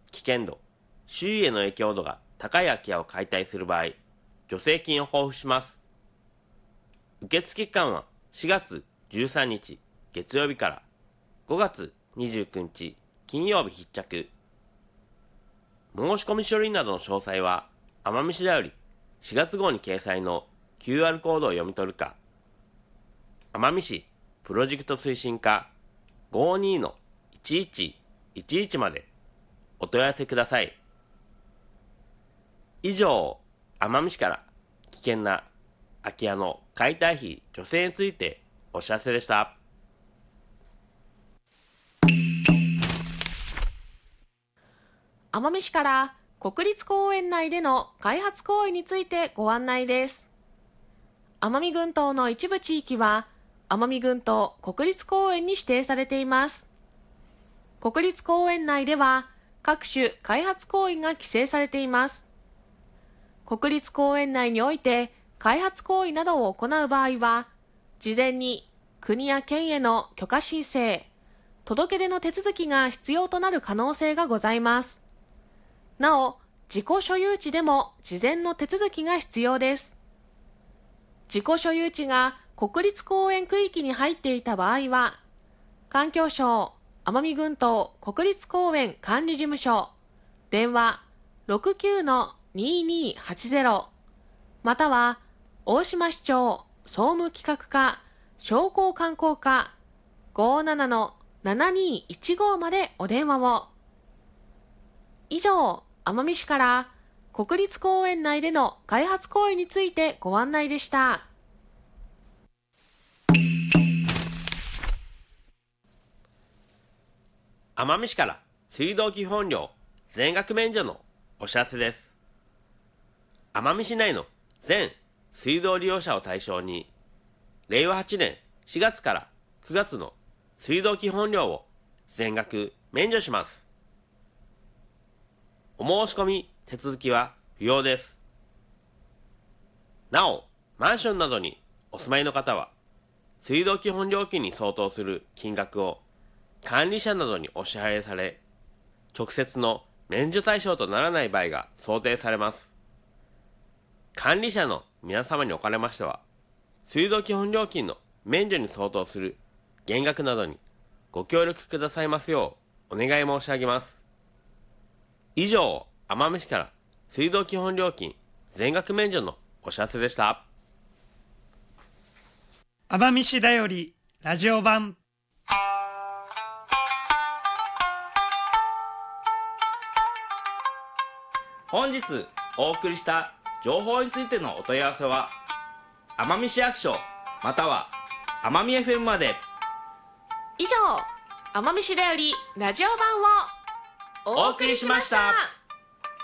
危険度、周囲への影響度が高い空き家を解体する場合、助成金を交付します。受付期間は4月13日月曜日から5月29日金曜日必着。申し込み書類などの詳細は奄美市だより4月号に掲載の QR コードを読み取るか、奄美市プロジェクト推進課 52-1111 までお問い合わせください。以上、奄美市から危険な空き家の解体費助成についてお知らせでした。 奄美市から国立公園内での開発行為についてご案内です。奄美群島の一部地域は奄美群島国立公園に指定されています。国立公園内では各種開発行為が規制されています。国立公園内において開発行為などを行う場合は、事前に国や県への許可申請、届け出の手続きが必要となる可能性がございます。なお、自己所有地でも事前の手続きが必要です。自己所有地が国立公園区域に入っていた場合は、環境省奄美群島国立公園管理事務所、電話 69-2280 または大島市長総務企画課商工観光課 57-7215 までお電話を。以上、奄美市から国立公園内での開発行為についてご案内でした。 奄美市から水道基本料全額免除のお知らせです。奄美市内の全水道利用者を対象に、令和8年4月から9月の水道基本料を全額免除します。お申し込み手続きは不要です。なお、マンションなどにお住まいの方は、水道基本料金に相当する金額を管理者などにお支払いされ、直接の免除対象とならない場合が想定されます。管理者の皆様におかれましては、水道基本料金の免除に相当する減額などにご協力くださいますようお願い申し上げます。以上、奄美市から水道基本料金全額免除のお知らせでした。 奄美市だよりラジオ版。 本日お送りした情報についてのお問い合わせは奄美市役所または奄美 FM まで。 以上、奄美市だよりラジオ版をお送りしました。